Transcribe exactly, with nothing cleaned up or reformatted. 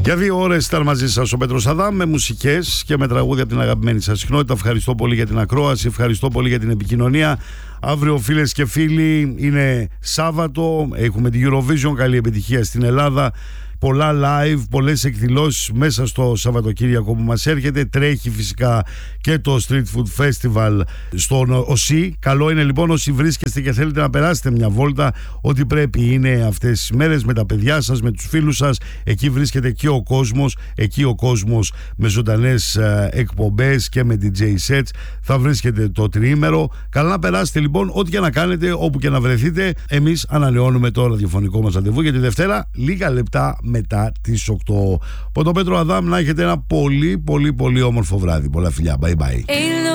Για δύο ώρες ήταν μαζί σας ο Πέτρος Αδάμ με μουσικές και με τραγούδια από την αγαπημένη σας συχνότητα. Ευχαριστώ πολύ για την ακρόαση, ευχαριστώ πολύ για την επικοινωνία. Αύριο, φίλες και φίλοι, είναι Σάββατο, έχουμε την Eurovision, καλή επιτυχία στην Ελλάδα. Πολλά live, πολλές εκδηλώσεις μέσα στο Σαββατοκύριακο που μας έρχεται. Τρέχει φυσικά και το Street Food Festival στον ΟΣΥ. Καλό είναι λοιπόν όσοι βρίσκεστε και θέλετε να περάσετε μια βόλτα, ό,τι πρέπει είναι αυτές τις μέρες με τα παιδιά σας, με τους φίλους σας. Εκεί βρίσκεται και ο κόσμος, εκεί ο κόσμος με ζωντανές εκπομπές και με ντι τζέι sets. Θα βρίσκεται το τριήμερο. Καλά να περάσετε λοιπόν, ό,τι και να κάνετε, όπου και να βρεθείτε. Εμείς ανανεώνουμε το ραδιοφωνικό μας ραντεβού για τη Δευτέρα, λίγα λεπτά μετά τις οκτώ. Από τον Πέτρο Αδάμ να έχετε ένα πολύ πολύ πολύ όμορφο βράδυ. Πολλά φιλιά. Bye bye.